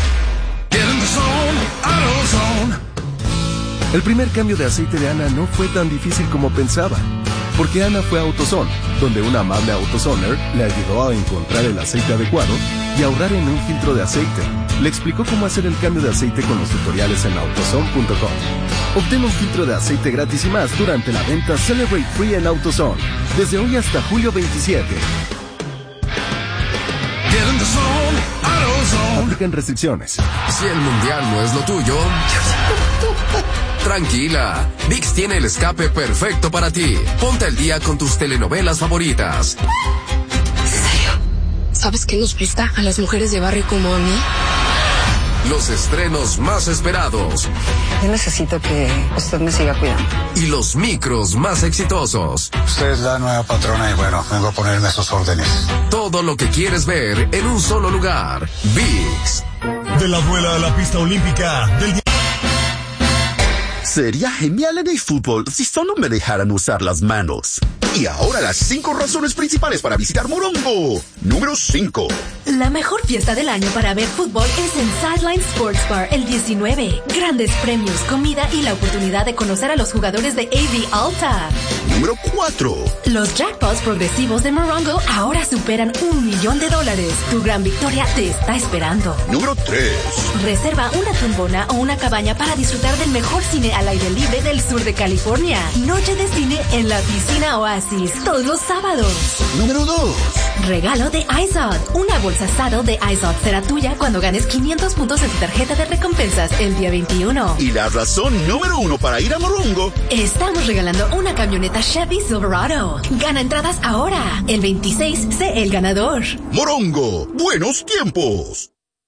El primer cambio de aceite de Ana no fue tan difícil como pensaba, porque Ana fue a AutoZone, donde un amable AutoZoner le ayudó a encontrar el aceite adecuado y ahorrar en un filtro de aceite. Le explicó cómo hacer el cambio de aceite con los tutoriales en AutoZone.com. Obtén un filtro de aceite gratis y más durante la venta Celebrate Free en AutoZone, desde hoy hasta julio 27. Aplican restricciones. Si el mundial no es lo tuyo, tranquila, ViX tiene el escape perfecto para ti. Ponte al día con tus telenovelas favoritas. ¿En serio? ¿Sabes qué nos gusta a las mujeres de barrio como a mí? Los estrenos más esperados. Yo necesito que usted me siga cuidando. Y los micros más exitosos. Usted es la nueva patrona y bueno, vengo a ponerme a sus órdenes. Todo lo que quieres ver en un solo lugar. ViX. De la duela a la pista olímpica del día. Sería genial en el fútbol si solo me dejaran usar las manos. Y ahora las 5 razones principales para visitar Morongo. Número 5. La mejor fiesta del año para ver fútbol es en Sideline Sports Bar el 19. Grandes premios, comida y la oportunidad de conocer a los jugadores de AV Alta. Número 4. Los jackpots progresivos de Morongo ahora superan $1 millón. Tu gran victoria te está esperando. Número 3. Reserva una tumbona o una cabaña para disfrutar del mejor cine al aire libre del sur de California. Noche de cine en la piscina Oasis todos los sábados. Número 2. Regalo de iZod. Una bolsa Sado de iZod será tuya cuando ganes 500 puntos en tu tarjeta de recompensas el día 21. Y la razón número 1 para ir a Morongo. Estamos regalando una camioneta Chevy Silverado. Gana entradas ahora. El 26, sé el ganador. Morongo, buenos tiempos.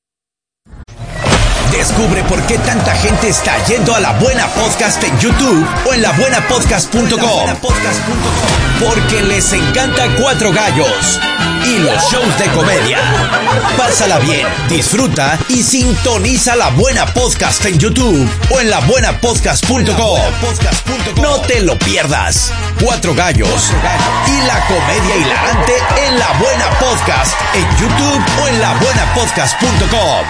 Descubre por qué tanta gente está yendo a La Buena Podcast en YouTube o en labuenapodcast.com. Porque les encanta Cuatro Gallos y los shows de comedia. Pásala bien, disfruta y sintoniza La Buena Podcast en YouTube o en labuenapodcast.com. No te lo pierdas. Cuatro Gallos y la comedia hilarante en La Buena Podcast en YouTube o en labuenapodcast.com.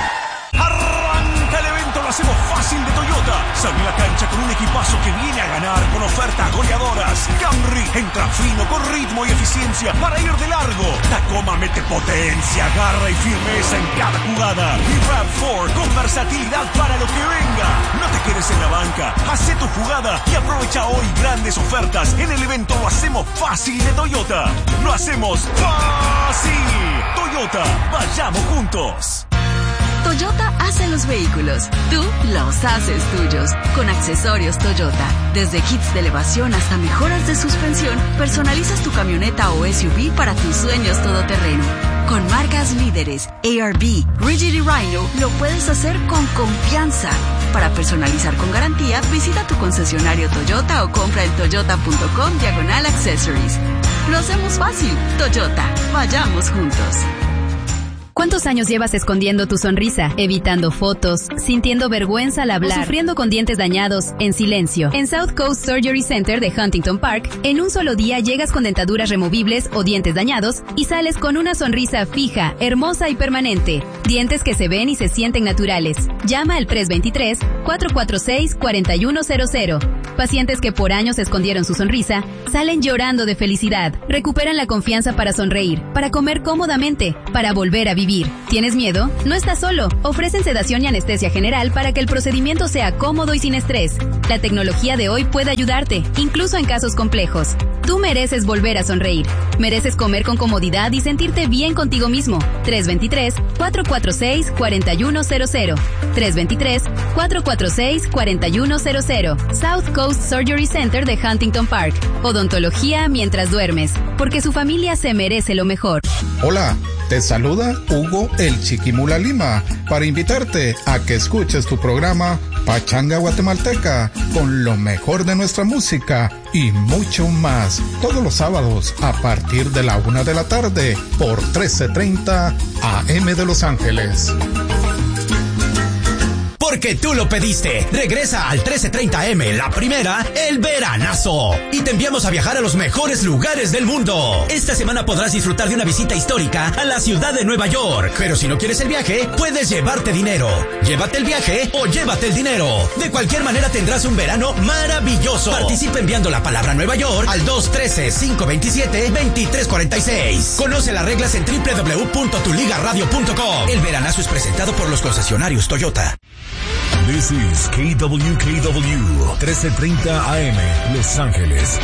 Lo hacemos fácil de Toyota. Sale a la cancha con un equipazo que viene a ganar con ofertas goleadoras. Camry entra fino con ritmo y eficiencia para ir de largo. Tacoma mete potencia, garra y firmeza en cada jugada. Y RAV4 con versatilidad para lo que venga. No te quedes en la banca, haz tu jugada y aprovecha hoy grandes ofertas en el evento Lo hacemos fácil de Toyota. Lo hacemos fácil. Toyota, vayamos juntos. Toyota hace los vehículos, tú los haces tuyos. Con accesorios Toyota, desde kits de elevación hasta mejoras de suspensión, personalizas tu camioneta o SUV para tus sueños todoterreno. Con marcas líderes, ARB, Rigid y Rhino, lo puedes hacer con confianza. Para personalizar con garantía, visita tu concesionario Toyota o compra en toyota.com/accessories. Lo hacemos fácil. Toyota, vayamos juntos. ¿Cuántos años llevas escondiendo tu sonrisa, evitando fotos, sintiendo vergüenza al hablar, o sufriendo con dientes dañados en silencio? En South Coast Surgery Center de Huntington Park, en un solo día llegas con dentaduras removibles o dientes dañados y sales con una sonrisa fija, hermosa y permanente. Dientes que se ven y se sienten naturales. Llama al 323-446-4100. Pacientes que por años escondieron su sonrisa, salen llorando de felicidad. Recuperan la confianza para sonreír, para comer cómodamente, para volver a vivir. ¿Tienes miedo? No estás solo. Ofrecen sedación y anestesia general para que el procedimiento sea cómodo y sin estrés. La tecnología de hoy puede ayudarte, incluso en casos complejos. Tú mereces volver a sonreír. Mereces comer con comodidad y sentirte bien contigo mismo. 323-446-4100. 323-446-4100. South Coast Surgery Center de Huntington Park. Odontología mientras duermes, porque su familia se merece lo mejor. Hola, te saluda Hugo el Chiquimula Lima para invitarte a que escuches tu programa Pachanga Guatemalteca con lo mejor de nuestra música y mucho más todos los sábados a partir de la 1 de la tarde por 1330 AM de Los Ángeles. Porque tú lo pediste. Regresa al 1330M, la primera, el veranazo. Y te enviamos a viajar a los mejores lugares del mundo. Esta semana podrás disfrutar de una visita histórica a la ciudad de Nueva York. Pero si no quieres el viaje, puedes llevarte dinero. Llévate el viaje o llévate el dinero. De cualquier manera tendrás un verano maravilloso. Participa enviando la palabra Nueva York al 213-527-2346. Conoce las reglas en www.tuligaradio.com. El veranazo es presentado por los concesionarios Toyota. This is KWKW 1330 AM, Los Ángeles.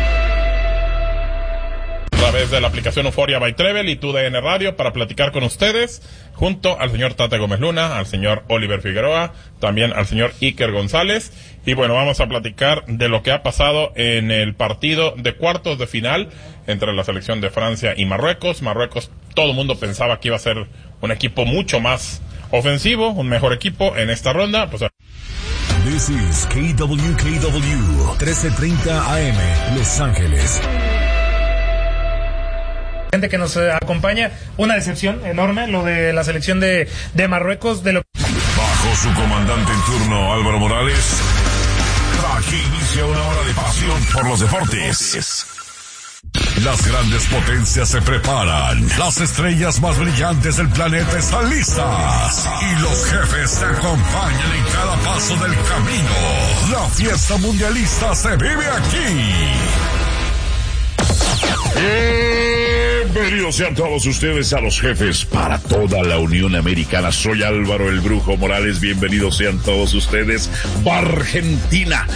A través de la aplicación Euforia by Trevel y TUDN Radio para platicar con ustedes, junto al señor Tate Gómez Luna, al señor Oliver Figueroa, también al señor Iker González. Y bueno, vamos a platicar de lo que ha pasado en el partido de cuartos de final entre la selección de Francia y Marruecos. Marruecos, todo el mundo pensaba que iba a ser un equipo mucho más ofensivo, un mejor equipo en esta ronda. Pues... This is KWKW 1330 AM, Los Ángeles. Gente que nos acompaña, una decepción enorme lo de la selección de Marruecos. Bajo su comandante en turno, Álvaro Morales, aquí inicia una hora de pasión por los deportes. Las grandes potencias se preparan. Las estrellas más brillantes del planeta están listas. Y los jefes se acompañan en cada paso del camino. La fiesta mundialista se vive aquí. Bienvenidos sean todos ustedes a los jefes para toda la Unión Americana. Soy Álvaro el Brujo Morales. Bienvenidos sean todos ustedes. Bargentina.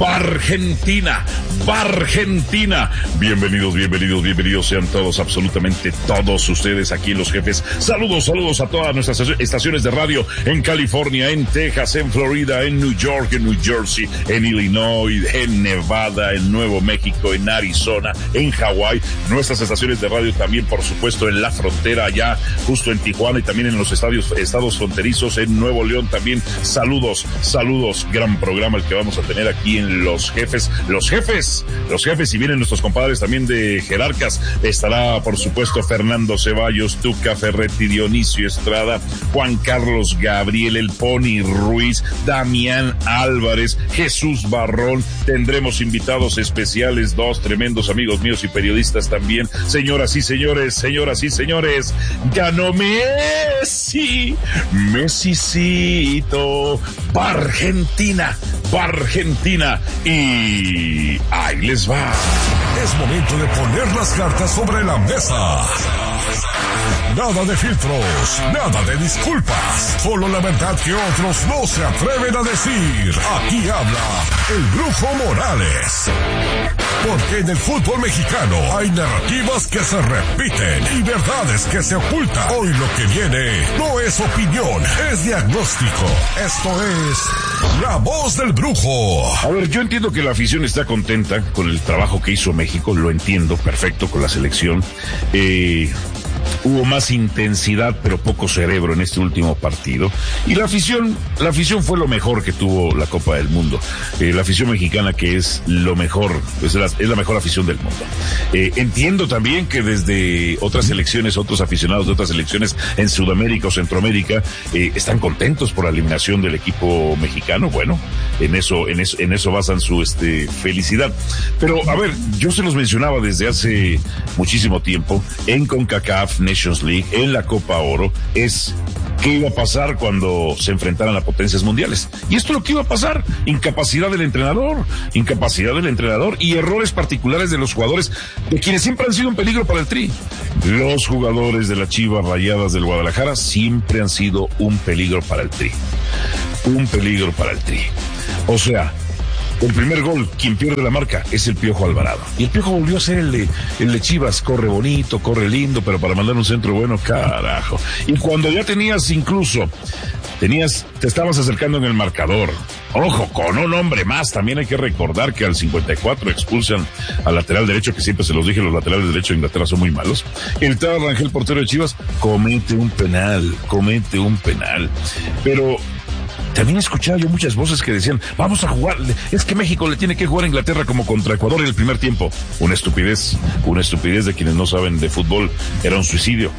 Bienvenidos sean todos, absolutamente todos ustedes aquí los jefes. Saludos a todas nuestras estaciones de radio en California, en Texas, en Florida, en New York, en New Jersey, en Illinois, en Nevada, en Nuevo México, en Arizona, en Hawái. Nuestras estaciones de radio también, por supuesto, en la frontera allá, justo en Tijuana, y también en los estados fronterizos, en Nuevo León también. Saludos, gran programa el que vamos a tener aquí en Los Jefes, y vienen nuestros compadres también de Jerarcas. Estará, por supuesto, Fernando Ceballos, Tuca Ferretti, Dionisio Estrada, Juan Carlos Gabriel, el Pony Ruiz, Damián Álvarez, Jesús Barrón. Tendremos invitados especiales, dos tremendos amigos míos y periodistas también. Señoras y señores, ganó Messicito, Argentina, y ahí les va. Es momento de poner las cartas sobre la mesa. Nada de filtros, nada de disculpas, solo la verdad que otros no se atreven a decir. Aquí habla el Brujo Morales. Porque en el fútbol mexicano hay narrativas que se repiten y verdades que se ocultan. Hoy lo que viene no es opinión, es diagnóstico. Esto es La Voz del Brujo. A ver, yo entiendo que la afición está contenta con el trabajo que hizo México, lo entiendo, perfecto, con la selección. Hubo más intensidad, pero poco cerebro en este último partido. Y la afición fue lo mejor que tuvo la Copa del Mundo. La afición mexicana, que es lo mejor, es la mejor afición del mundo. Entiendo también que desde otras selecciones, otros aficionados de otras selecciones en Sudamérica o Centroamérica, están contentos por la eliminación del equipo mexicano. Bueno, en eso basan su felicidad. Pero, a ver, yo se los mencionaba desde hace muchísimo tiempo, en CONCACAF Nations League, en la Copa Oro, es qué iba a pasar cuando se enfrentaran a potencias mundiales. Y esto es lo que iba a pasar: incapacidad del entrenador y errores particulares de los jugadores, de quienes siempre han sido un peligro para el Tri. Los jugadores de las Chivas Rayadas del Guadalajara siempre han sido un peligro para el Tri. O sea, el primer gol, quien pierde la marca, es el Piojo Alvarado. Y el Piojo volvió a ser el de Chivas. Corre bonito, corre lindo, pero para mandar un centro bueno, carajo. Y cuando ya te estabas acercando en el marcador, ojo, con un hombre más, también hay que recordar que al 54 expulsan al lateral derecho, que siempre se los dije, los laterales derechos de Inglaterra son muy malos. El Tata Rangel, portero de Chivas, comete un penal. Pero también escuchaba yo muchas voces que decían, vamos a jugar, es que México le tiene que jugar a Inglaterra como contra Ecuador en el primer tiempo. Una estupidez de quienes no saben de fútbol. Era un suicidio.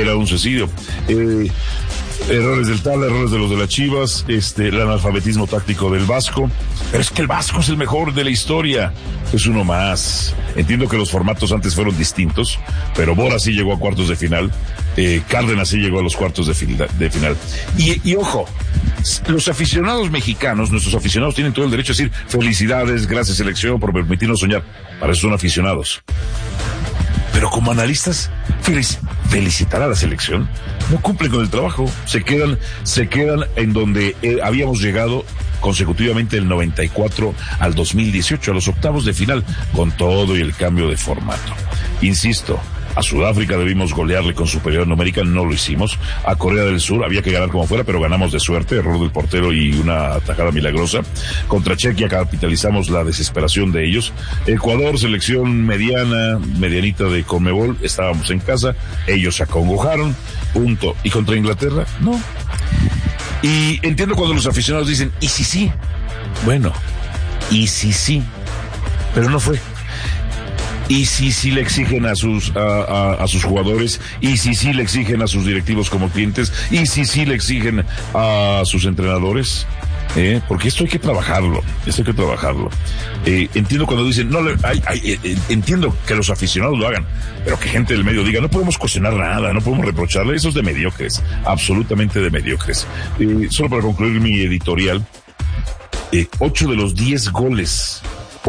Errores del Tala, errores de los de las Chivas, el analfabetismo táctico del Vasco. Pero es que el Vasco es el mejor de la historia. Es uno más. Entiendo que los formatos antes fueron distintos, pero Bora sí llegó a cuartos de final. Cárdenas sí llegó a los cuartos de final. Y ojo, los aficionados mexicanos, nuestros aficionados, tienen todo el derecho a decir felicidades, gracias selección por permitirnos soñar. Para eso son aficionados. Pero como analistas, felicitar a la selección, no cumplen con el trabajo, se quedan en donde habíamos llegado consecutivamente del 94 al 2018, a los octavos de final, con todo y el cambio de formato. Insisto, a Sudáfrica debimos golearle con superioridad numérica, no lo hicimos. A Corea del Sur había que ganar como fuera, pero ganamos de suerte, error del portero y una atajada milagrosa. Contra Chequia capitalizamos la desesperación de ellos. Ecuador, selección medianita de Conmebol, estábamos en casa, ellos se acongojaron, punto. ¿Y contra Inglaterra? No. Y entiendo cuando los aficionados dicen, ¿y si sí? Bueno, ¿y si sí? Pero no fue. Y si le exigen a sus jugadores, y si le exigen a sus directivos como clientes, y si le exigen a sus entrenadores, porque esto hay que trabajarlo. Entiendo cuando dicen, entiendo que los aficionados lo hagan, pero que gente del medio diga, no podemos cuestionar nada, no podemos reprocharle, eso es de mediocres, absolutamente de mediocres. Solo para concluir mi editorial, 8 de los 10 goles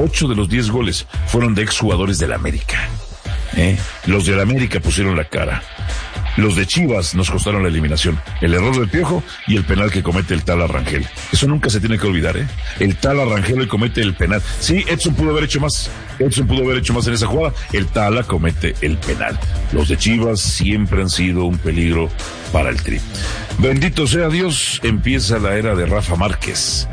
fueron de exjugadores del América. Los del América pusieron la cara. Los de Chivas nos costaron la eliminación. El error del Piojo y el penal que comete el Tala Rangel. Eso nunca se tiene que olvidar, El Tala Rangel le comete el penal. Sí, Edson pudo haber hecho más en esa jugada. El Tala comete el penal. Los de Chivas siempre han sido un peligro para el Tri. Bendito sea Dios, empieza la era de Rafa Márquez.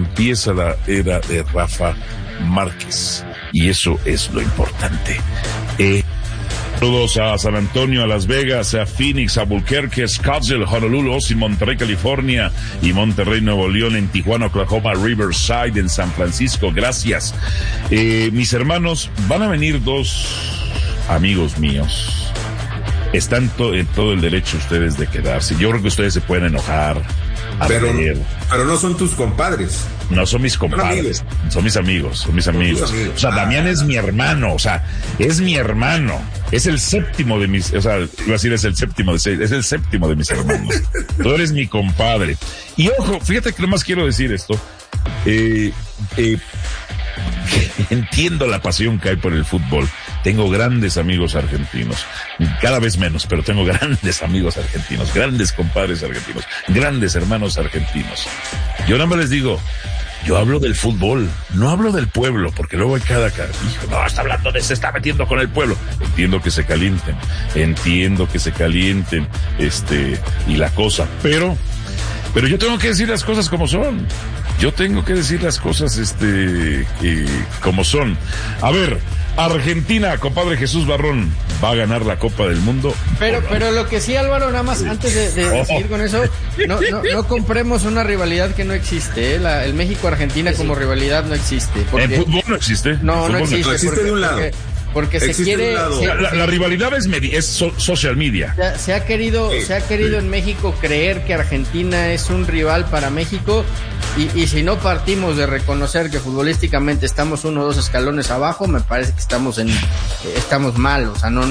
Y eso es lo importante. Saludos a San Antonio, a Las Vegas, a Phoenix, a Albuquerque, Scottsdale, Honolulu, Austin, Monterrey, California y Monterrey, Nuevo León, en Tijuana, Oklahoma, Riverside, en San Francisco. Gracias. Mis hermanos, van a venir 2 amigos míos. Están en todo el derecho ustedes de quedarse. Yo creo que ustedes se pueden enojar. Pero no son tus compadres. No son mis compadres, son mis amigos. O sea, Damián es mi hermano, es el séptimo de mis, iba a decir es el séptimo de mis hermanos. Tú eres mi compadre. Y ojo, fíjate que nomás quiero decir esto, entiendo la pasión que hay por el fútbol. Tengo grandes amigos argentinos, cada vez menos, pero tengo grandes amigos argentinos, grandes compadres argentinos, grandes hermanos argentinos. Yo nada más les digo, Yo hablo del fútbol, no hablo del pueblo, porque luego hay cada hijo, no, está hablando se está metiendo con el pueblo. Entiendo que se calienten, y la cosa, pero yo tengo que decir las cosas como son. Como son. A ver, Argentina, compadre Jesús Barrón, ¿va a ganar la Copa del Mundo? Pero lo que sí, Álvaro, nada más, antes de seguir con eso, no compremos una rivalidad que no existe, ¿eh? El México-Argentina como rivalidad no existe. ¿En fútbol no existe? No existe. No existe de un lado. Porque se quiere... La rivalidad es social media. Se ha querido en México creer que Argentina es un rival para México, y si no partimos de reconocer que futbolísticamente estamos 1 o 2 escalones abajo, me parece que estamos mal. O sea, no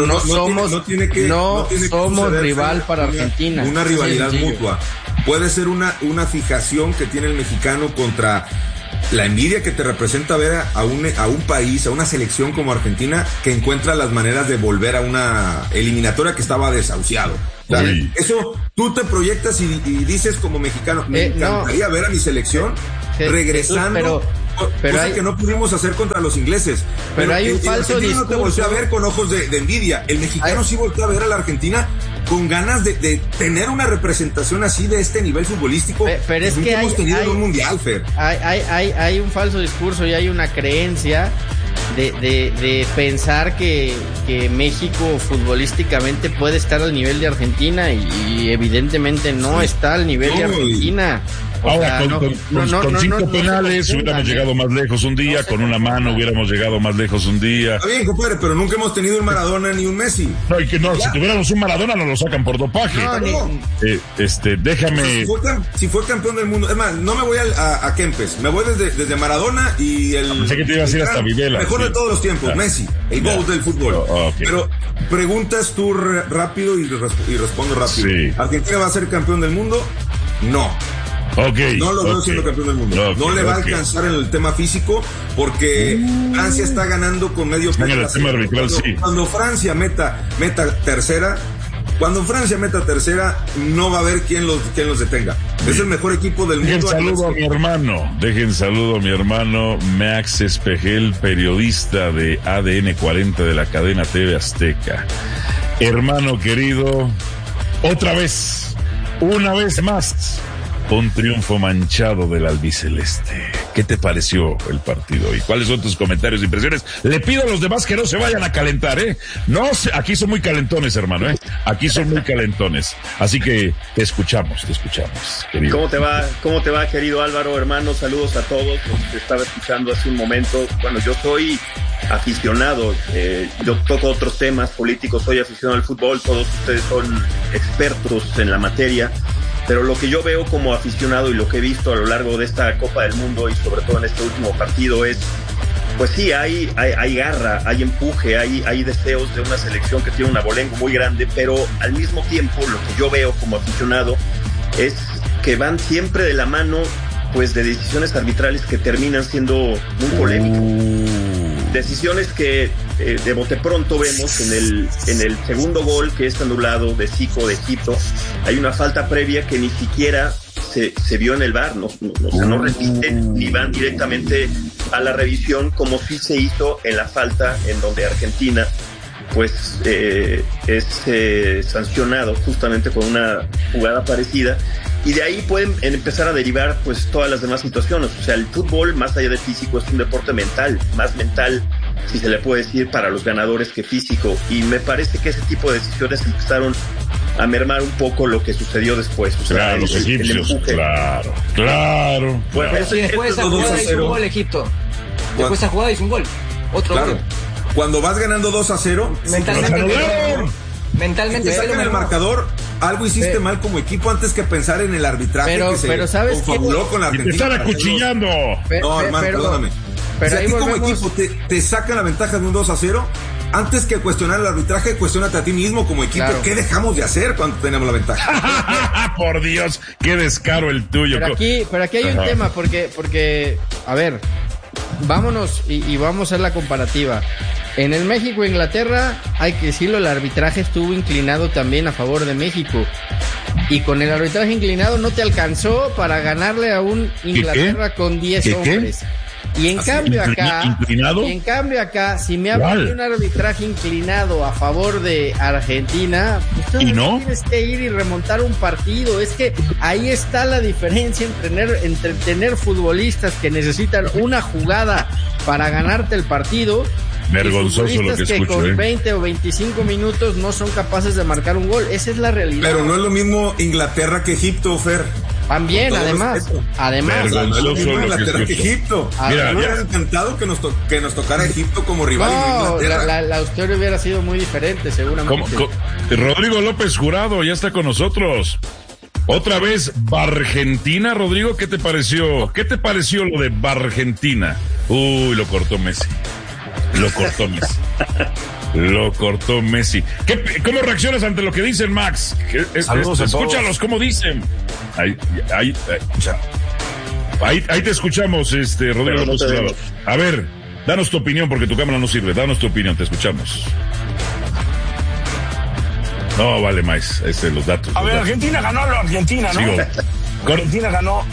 somos rival para Argentina. Una rivalidad mutua. Puede ser una fijación que tiene el mexicano contra la envidia que te representa ver a un país, a una selección como Argentina, que encuentra las maneras de volver a una eliminatoria que estaba desahuciado. Eso, tú te proyectas y dices como mexicano, me encantaría ver a mi selección regresando, cosa que no pudimos hacer contra los ingleses. Pero hay un falso discurso. No te voltea a ver con ojos de envidia. El mexicano sí voltea a ver a la Argentina con ganas de tener una representación así de este nivel futbolístico. Pero es que hemos tenido en un mundial, Fer. Hay un falso discurso y hay una creencia de pensar que México futbolísticamente puede estar al nivel de Argentina, y evidentemente no está al nivel de Argentina. Ahora, con 5 penales hubiéramos llegado más lejos un día, con una mano hubiéramos llegado más lejos un día. Está bien, compadre, pero nunca hemos tenido un Maradona ni un Messi. No, y que no, si tuviéramos un Maradona nos lo sacan por dopaje. Déjame... Si fue campeón del mundo, es más, no me voy a Kempes, me voy desde Maradona y el... Pensé que te ibas a ir hasta Videla. Mejor de todos los tiempos, Messi, el GOAT del fútbol. Okay. Pero preguntas tú rápido y respondo rápido. Sí. ¿Argentina va a ser campeón del mundo? No. No lo veo siendo campeón del mundo. No le va a alcanzar en el tema físico, porque Francia está ganando con medio peso. El tema arbitral, cuando Francia meta tercera, no va a haber quien los detenga. Es el mejor equipo del mundo. Dejen saludo a mi hermano Max Espejel, periodista de ADN 40 de la cadena TV Azteca. Hermano querido, una vez más, un triunfo manchado del albiceleste. ¿Qué te pareció el partido? ¿Y cuáles son tus comentarios e impresiones? Le pido a los demás que no se vayan a calentar, No, aquí son muy calentones, hermano, Aquí son muy calentones. Así que te escuchamos, querido. ¿Cómo te va, querido Álvaro, hermano? Saludos a todos. Te estaba escuchando hace un momento. Bueno, yo soy aficionado, yo toco otros temas políticos, soy aficionado al fútbol, todos ustedes son expertos en la materia. Pero lo que yo veo como aficionado y lo que he visto a lo largo de esta Copa del Mundo y sobre todo en este último partido es, pues sí, hay garra, hay empuje, hay deseos de una selección que tiene un abolengo muy grande, pero al mismo tiempo lo que yo veo como aficionado es que van siempre de la mano, pues, de decisiones arbitrales que terminan siendo muy polémicas. Decisiones que de bote pronto vemos en el segundo gol, que es anulado de Zico de Egipto. Hay una falta previa que ni siquiera se vio en el VAR, no repiten ni van directamente a la revisión, como sí se hizo en la falta en donde Argentina pues es sancionado justamente con una jugada parecida, y de ahí pueden empezar a derivar pues todas las demás situaciones. O sea, el fútbol, más allá de físico, es un deporte mental, más mental, si se le puede decir, para los ganadores que físico, y me parece que ese tipo de decisiones empezaron a mermar un poco lo que sucedió después. O sea, claro, los egipcios, claro. Bueno, pero si después de esa jugada hizo un gol Egipto, después de esa jugada hizo un gol, otro gol. Cuando vas ganando 2-0, mentalmente te sacan el marcador, algo hiciste mal como equipo antes que pensar en el arbitraje pero ¿sabes confabuló con la Argentina. Y te están acuchillando. No, hermano, perdóname. Pero si a ti como equipo te sacan la ventaja de un 2-0, antes que cuestionar el arbitraje, cuestiónate a ti mismo como equipo. Claro. ¿Qué dejamos de hacer cuando tenemos la ventaja? Por Dios, qué descaro el tuyo. Pero aquí hay un tema, porque, a ver, vámonos y vamos a hacer la comparativa. En el México-Inglaterra, hay que decirlo, el arbitraje estuvo inclinado también a favor de México. y con el arbitraje inclinado no te alcanzó para ganarle a un Inglaterra con 10 hombres. Y en cambio acá, si me hablan de un arbitraje inclinado a favor de Argentina, pues tienes que ir y remontar un partido. Es que ahí está la diferencia entre tener futbolistas que necesitan una jugada para ganarte el partido. Vergonzoso lo que escucho, con 20 o 25 minutos no son capaces de marcar un gol. Esa es la realidad. Pero no es lo mismo Inglaterra que Egipto, Fer. También, además. Vergonzoso Inglaterra que Egipto. Mira, me hubiera encantado que nos tocara Egipto como rival. No, la historia hubiera sido muy diferente, seguramente. Rodrigo López Jurado ya está con nosotros. Otra vez, Bargentina, Rodrigo, ¿qué te pareció? ¿Qué te pareció lo de Bargentina? Uy, lo cortó Messi. Lo cortó Messi. ¿Cómo reaccionas ante lo que dicen, Max? Escúchalos, ¿cómo dicen? Ahí te escuchamos, Rodrigo. No a ver, danos tu opinión, porque tu cámara no sirve. Danos tu opinión, te escuchamos. No, vale más, los datos. A ver, Argentina ganó a la Argentina, ¿no? Sigo. Argentina ganó.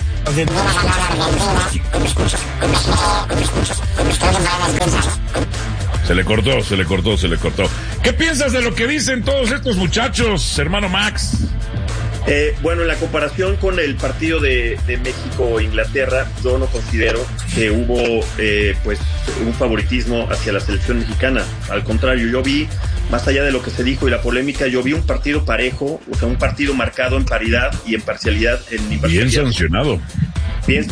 Se le cortó. ¿Qué piensas de lo que dicen todos estos muchachos, hermano Max? Bueno, en la comparación con el partido de México-Inglaterra, yo no considero que hubo pues un favoritismo hacia la selección mexicana. Al contrario, yo vi, más allá de lo que se dijo y la polémica, yo vi un partido parejo, o sea, un partido marcado en paridad y en parcialidad. Bien sancionado. Bien